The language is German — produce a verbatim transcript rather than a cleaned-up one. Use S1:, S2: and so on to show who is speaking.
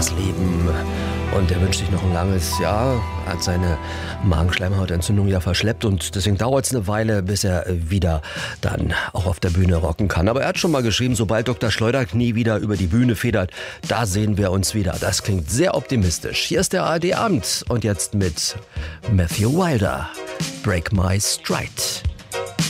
S1: das Leben. Und er wünscht sich noch ein langes Jahr, hat seine Magenschleimhautentzündung ja verschleppt und deswegen dauert es eine Weile, bis er wieder dann auch auf der Bühne rocken kann. Aber er hat schon mal geschrieben, sobald Doktor Schleuderknie wieder über die Bühne federt, da sehen wir uns wieder. Das klingt sehr optimistisch. Hier ist der A R D Abend und jetzt mit Matthew Wilder, Break My Stride.